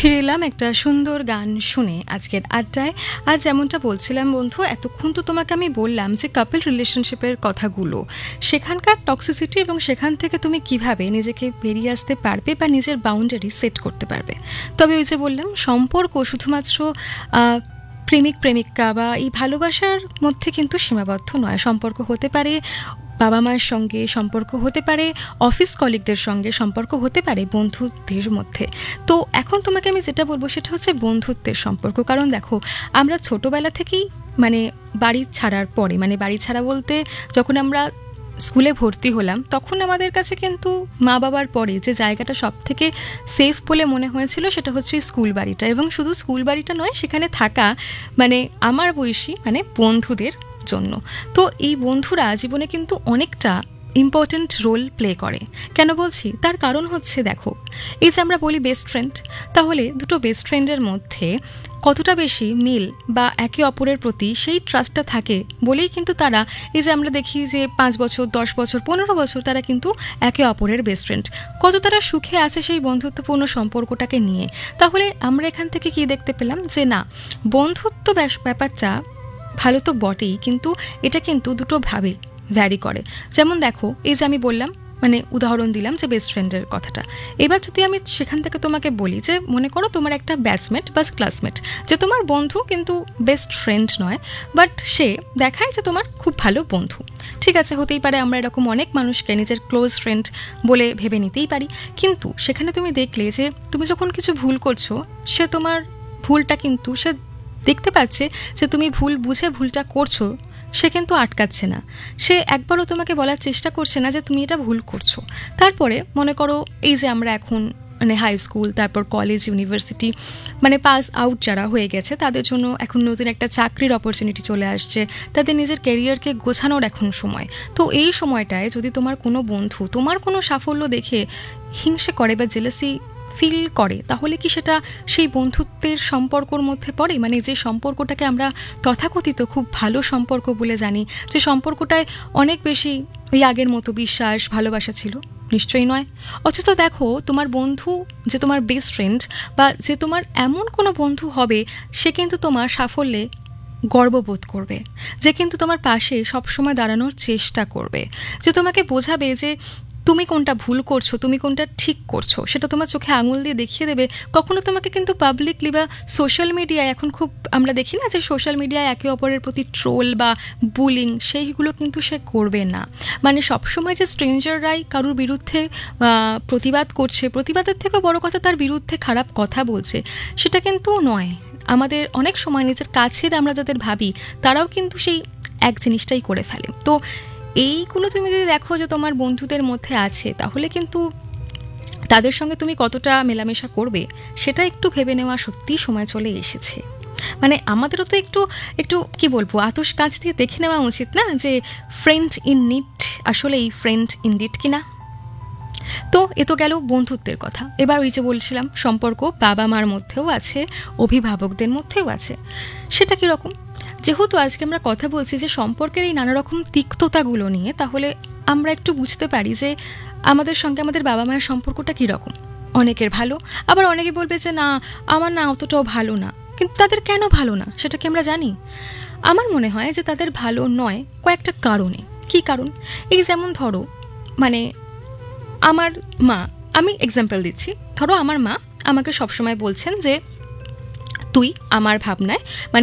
ফিরে এলাম একটা সুন্দর গান শুনে আজকের আড্ডায়। আজ যেমনটা বলছিলাম বন্ধু, এতক্ষণ তো তোমাকে আমি বললাম যে কাপল রিলেশনশিপের কথাগুলো, সেখানকার টক্সিসিটি এবং সেখান থেকে তুমি কিভাবে নিজেকে বেরিয়ে আসতে পারবে বা নিজের বাউন্ডারি সেট করতে পারবে। তবে ওই যে বললাম, সম্পর্ক শুধুমাত্র প্রেমিক প্রেমিকা বা এই ভালোবাসার মধ্যে কিন্তু সীমাবদ্ধ নয়। সম্পর্ক হতে পারে বাবা মায়ের সঙ্গে, সম্পর্ক হতে পারে অফিস কলিগদের সঙ্গে, সম্পর্ক হতে পারে বন্ধুদের মধ্যে। তো এখন তোমাকে আমি যেটা বলবো সেটা হচ্ছে বন্ধুত্বের সম্পর্ক। কারণ দেখো, আমরা ছোটবেলা থেকেই বাড়ি ছাড়ার পরে, বাড়ি ছাড়া বলতে যখন আমরা স্কুলে ভর্তি হলাম, তখন আমাদের কাছে কিন্তু মা বাবার পরে যে জায়গাটা সব থেকে সেফ বলে মনে হয়েছিল সেটা হচ্ছে স্কুল বাড়িটা। এবং শুধু স্কুল বাড়িটা নয়, সেখানে থাকা আমার বয়সী বন্ধুদের জন্য। তো এই বন্ধুরা জীবনে কিন্তু অনেকটা ইম্পর্ট্যান্ট রোল প্লে করে। কেন বলছি? তার কারণ হচ্ছে, দেখো, এই যে আমরা বলি বেস্ট ফ্রেন্ড, তাহলে দুটো বেস্ট ফ্রেন্ডের মধ্যে কতটা বেশি মিল বা একে অপরের প্রতি সেই ট্রাস্টটা থাকে বলেই কিন্তু তারা, এই যে আমরা দেখি যে 5 বছর, 10 বছর, 15 বছর তারা কিন্তু একে অপরের বেস্ট ফ্রেন্ড, কত তারা সুখে আছে সেই বন্ধুত্বপূর্ণ সম্পর্কটাকে নিয়ে। তাহলে আমরা এখান থেকে কি দেখতে পেলাম যে না, বন্ধুত্ব ব্যাপারটা ভালো তো বটেই, কিন্তু এটা কিন্তু দুটো ভাবে ভ্যারি করে। যেমন দেখো, এই যে আমি বললাম, উদাহরণ দিলাম যে বেস্ট ফ্রেন্ডের কথাটা। এবার যদি আমি সেখান থেকে তোমাকে বলি যে মনে করো তোমার একটা ব্যাচমেট বা ক্লাসমেট, যে তোমার বন্ধু কিন্তু বেস্ট ফ্রেন্ড নয়, বাট সে দেখায় যে তোমার খুব ভালো বন্ধু। ঠিক আছে, হতেই পারে, আমরা এরকম অনেক মানুষকে নিজের ক্লোজ ফ্রেন্ড বলে ভেবে নিতেই পারি। কিন্তু সেখানে তুমি দেখলে যে তুমি যখন কিছু ভুল করছো, সে তোমার ভুলটা কিন্তু সে দেখতে পাচ্ছে যে তুমি ভুল বুঝে ভুলটা করছো, সে কিন্তু আটকাচ্ছে না। সে একবারও তোমাকে বলার চেষ্টা করছে না যে তুমি এটা ভুল করছো। তারপরে মনে করো, এই যে আমরা এখন হাই স্কুল, তারপর কলেজ, ইউনিভার্সিটি পাস আউট যারা হয়ে গেছে, তাদের জন্য এখন নতুন একটা চাকরির অপরচুনিটি চলে আসছে, তাদের নিজের ক্যারিয়ারকে গোছানোর এখন সময়। তো এই সময়টায় যদি তোমার কোনো বন্ধু তোমার কোনো সাফল্য দেখে হিংসে করে বা জেলাসি ফিল করে, তাহলে কি সেটা সেই বন্ধুত্বের সম্পর্কর মধ্যে পড়ে? যে সম্পর্কটাকে আমরা তথাকথিত খুব ভালো সম্পর্ক বলে জানি, যে সম্পর্কটায় অনেক বেশি ওই আগের মতো বিশ্বাস, ভালোবাসা ছিল? নিশ্চয়ই নয়। অথচ দেখো, তোমার বন্ধু যে তোমার বেস্ট ফ্রেন্ড বা যে তোমার এমন কোনো বন্ধু হবে, সে কিন্তু তোমার সাফল্যে গর্ববোধ করবে, যে কিন্তু তোমার পাশে সবসময় দাঁড়ানোর চেষ্টা করবে, যে তোমাকে বোঝাবে যে তুমি কোনটা ভুল করছো, তুমি কোনটা ঠিক করছো, সেটা তোমার চোখে আঙুল দিয়ে দেখিয়ে দেবে। কখনো তোমাকে কিন্তু পাবলিকলি বা সোশ্যাল মিডিয়ায়, এখন খুব আমরা দেখি না যে সোশ্যাল মিডিয়ায় একে অপরের প্রতি ট্রোল বা বুলিং, সেইগুলো কিন্তু সে করবে না। সবসময় যে স্ট্রেঞ্জাররাই কারোর বিরুদ্ধে প্রতিবাদ করছে, প্রতিবাদের থেকেও বড় কথা তার বিরুদ্ধে খারাপ কথা বলছে, সেটা কিন্তু নয়। আমাদের অনেক সময় নিজের কাছের আমরা যাদের ভাবি, তারাও কিন্তু সেই এক জিনিসটাই করে ফেলে। তো এইগুলো তুমি যদি দেখো যে তোমার বন্ধুদের মধ্যে আছে, তাহলে কিন্তু তাদের সঙ্গে তুমি কতটা মেলামেশা করবে সেটা একটু ভেবে নেওয়া সত্যিই সময় চলে এসেছে। আমাদেরও তো একটু একটু কি বলবো, আতশ কাঁচ দিয়ে দেখে নেওয়া উচিত না যে ফ্রেন্ড ইন নিড আসলেই ফ্রেন্ড ইন ডিড কিনা। তো এ তো গেল বন্ধুত্বের কথা। এবার ওই যে বলছিলাম, সম্পর্ক বাবা মার মধ্যেও আছে, অভিভাবকদের মধ্যেও আছে। সেটা কীরকম? যেহেতু আজকে আমরা কথা বলছি যে সম্পর্কের এই নানা রকম তিক্ততাগুলো নিয়ে, তাহলে আমরা একটু বুঝতে পারি যে আমাদের সঙ্গে আমাদের বাবা মায়ের সম্পর্কটা কীরকম। অনেকের ভালো, আবার অনেকে বলবে যে না, আমার না অতটাও ভালো না। কিন্তু তাদের কেন ভালো না সেটা কি আমরা জানি? আমার মনে হয় যে তাদের ভালো নয় কয়েকটা কারণে। কি কারণ? এই যেমন ধরো, আমার মা, আমি এক্সাম্পল দিচ্ছি, ধরো আমার মা আমাকে সবসময় বলছেন যে তুই আমার ভাবনায়